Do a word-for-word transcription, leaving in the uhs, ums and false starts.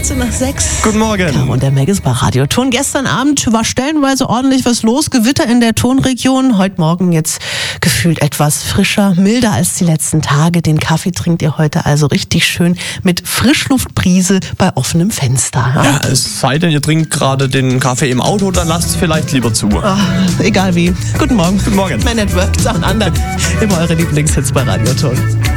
vierzehn nach sechs. Guten Morgen. Ja, und der Meg ist bei Radioton. Gestern Abend war stellenweise ordentlich was los. Gewitter in der Tonregion. Heute Morgen jetzt gefühlt etwas frischer, milder als die letzten Tage. Den Kaffee trinkt ihr heute also richtig schön mit Frischluftbrise bei offenem Fenster. Ja, ja, es sei denn, ihr trinkt gerade den Kaffee im Auto, dann lasst es vielleicht lieber zu. Ach, egal wie. Guten Morgen. Guten Morgen. Man at Work, Down Under. Immer eure Lieblingshits bei Radioton.